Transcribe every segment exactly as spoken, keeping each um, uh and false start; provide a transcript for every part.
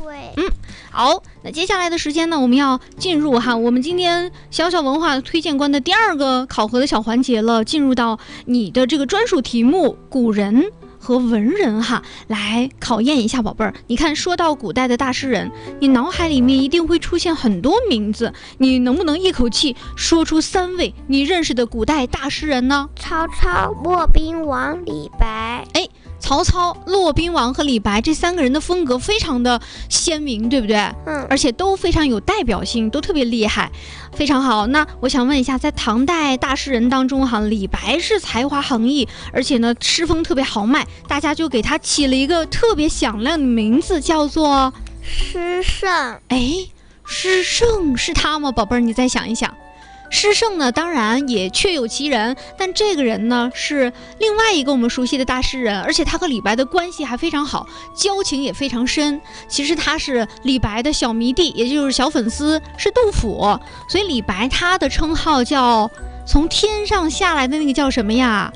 会。 嗯，好，那接下来的时间呢，我们要进入哈，我们今天小小文化推荐官的第二个考核的小环节了，进入到你的这个专属题目古人和文人哈，来考验一下宝贝儿。你看，说到古代的大诗人，你脑海里面一定会出现很多名字，你能不能一口气说出三位你认识的古代大诗人呢？ 曹操、骆宾王、李白。 哎，曹操、骆宾王和李白这三个人的风格非常的鲜明，对不对？ 嗯， 而且都非常有代表性，都特别厉害，非常好。那我想问一下，在唐代大诗人当中哈，李白是才华横溢，而且呢诗风特别豪迈，大家就给他起了一个特别响亮的名字，叫做诗圣。 哎，诗圣是他吗？宝贝儿，你再想一想。诗圣呢，当然也确有其人，但这个人呢是另外一个我们熟悉的大诗人，而且他和李白的关系还非常好，交情也非常深。其实他是李白的小迷弟，也就是小粉丝，是杜甫。所以李白他的称号叫从天上下来的那个叫什么呀？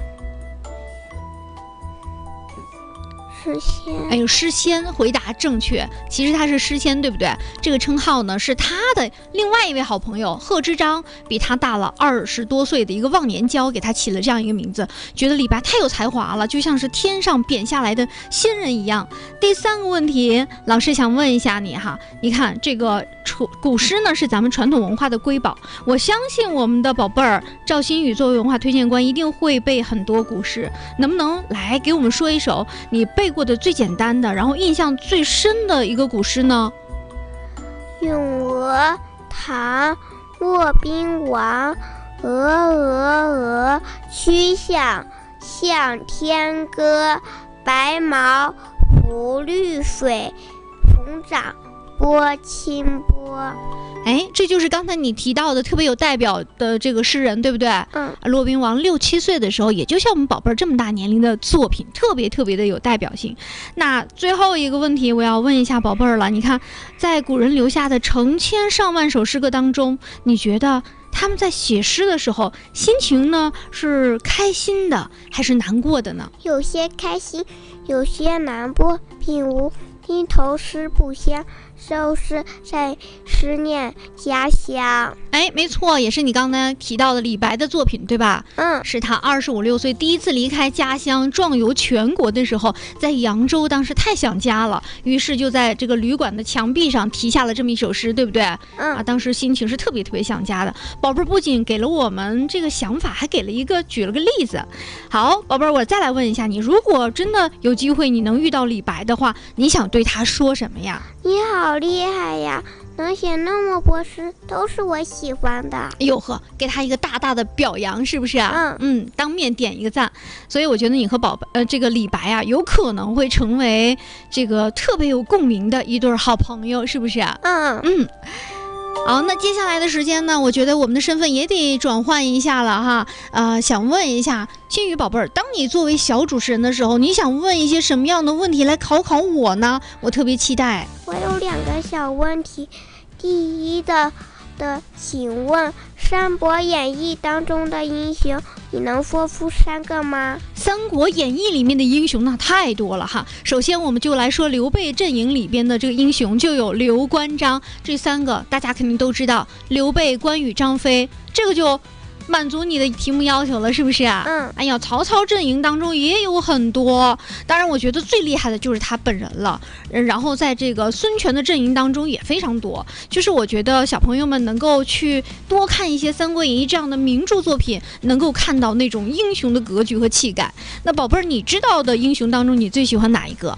诗仙。 哎呦，诗仙，回答正确。其实他是诗仙，对不对？这个称号呢是他的另外一位好朋友贺知章，比他大了二十多岁的一个忘年交，给他起了这样一个名字，觉得李白太有才华了，就像是天上贬下来的仙人一样。第三个问题，老师想问一下你哈，你看这个古诗呢是咱们传统文化的瑰宝，我相信我们的宝贝儿赵新宇作为文化推荐官一定会背很多古诗，能不能来给我们说一首你背过的最简单的，然后印象最深的一个古诗呢？ 咏鹅，唐·骆宾王。鹅鹅鹅，曲项向天歌。白毛浮绿水，凤掌拨清波。 哎，这就是刚才你提到的特别有代表的这个诗人，对不对？ 嗯， 骆宾王六七岁的时候，也就像我们宝贝儿这么大年龄的作品，特别特别的有代表性。那最后一个问题，我要问一下宝贝儿了。你看，在古人留下的成千上万首诗歌当中，你觉得他们在写诗的时候，心情呢是开心的还是难过的呢？ 有些开心，有些难过，譬如低头思故乡，收拾在思念家乡。 哎，没错，也是你刚才提到的李白的作品，对吧？ 嗯， 是他二十五六岁第一次离开家乡，壮游全国的时候，在扬州，当时太想家了，于是就在这个旅馆的墙壁上题下了这么一首诗，对不对？ 嗯啊，当时心情是特别特别想家的。宝贝儿不仅给了我们这个想法，还给了一个举了个例子。好，宝贝儿，我再来问一下你，如果真的有机会你能遇到李白的话，你想对他说什么呀？ 你好厉害呀，能写那么多诗，都是我喜欢的。 哎呦呵，给他一个大大的表扬，是不是啊？ 嗯嗯，当面点一个赞。所以我觉得你和宝呃这个李白啊，有可能会成为这个特别有共鸣的一对好朋友，是不是啊？ 嗯嗯。好，那接下来的时间呢，我觉得我们的身份也得转换一下了哈。呃，想问一下新宇宝贝儿，当你作为小主持人的时候，你想问一些什么样的问题来考考我呢？我特别期待。 我有两个小问题，第一的的，请问《三国演义》当中的英雄，你能说出三个吗？ 《三国演义》里面的英雄那太多了哈。首先我们就来说刘备阵营里边的这个英雄，就有刘关张这三个，大家肯定都知道。刘备、关羽、张飞，这个就满足你的题目要求了，是不是啊？ 嗯， 哎呀，曹操阵营当中也有很多，当然我觉得最厉害的就是他本人了。然后在这个孙权的阵营当中也非常多，就是我觉得小朋友们能够去多看一些《三国演义》这样的名著作品，能够看到那种英雄的格局和气概。那宝贝儿，你知道的英雄当中，你最喜欢哪一个？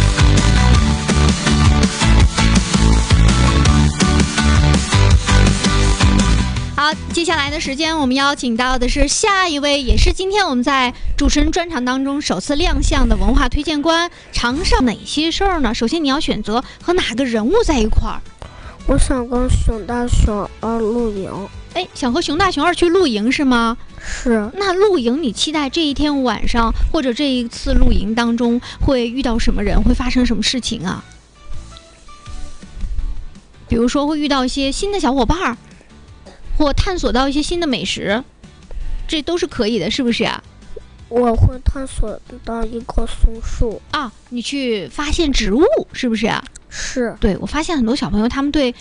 好，接下来的时间我们邀请到的是下一位，也是今天我们在主持人专场当中首次亮相的文化推荐官。常上哪些事儿呢？首先你要选择和哪个人物在一块儿。 我想跟熊大熊二露营。 哎，想和熊大熊二去露营是吗？ 是。 那露营你期待这一天晚上或者这一次露营当中会遇到什么人，会发生什么事情啊？比如说会遇到一些新的小伙伴，或探索到一些新的美食，这都是可以的，是不是啊？ 我会探索到一棵松树啊，你去发现植物，是不是啊？ 是， 对，我发现很多小朋友他们对